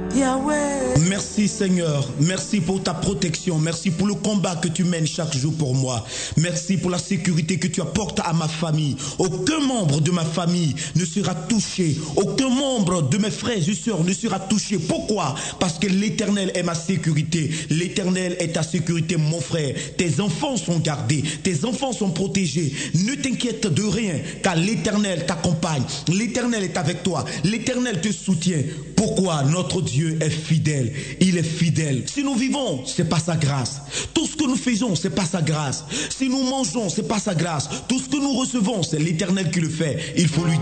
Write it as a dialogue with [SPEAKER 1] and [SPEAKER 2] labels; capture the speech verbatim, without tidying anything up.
[SPEAKER 1] Yahweh.
[SPEAKER 2] Merci Seigneur, merci pour ta protection, merci pour le combat que tu mènes chaque jour pour moi. Merci pour la sécurité que tu apportes à ma famille. Aucun membre de ma famille ne sera touché, aucun membre de mes frères et sœurs ne sera touché. Pourquoi? Parce que l'Éternel est ma sécurité. L'Éternel est ta sécurité, mon frère. Tes enfants sont gardés, tes enfants sont protégés. Ne t'inquiète de rien, car l'Éternel t'accompagne. L'Éternel est avec toi, l'Éternel te soutient. Pourquoi? Notre Dieu est fidèle, il est fidèle. Si nous vivons, c'est pas sa grâce. Tout ce que nous faisons, c'est pas sa grâce. Si nous mangeons, c'est pas sa grâce. Tout ce que nous recevons, c'est l'Éternel qui le fait. Il faut lui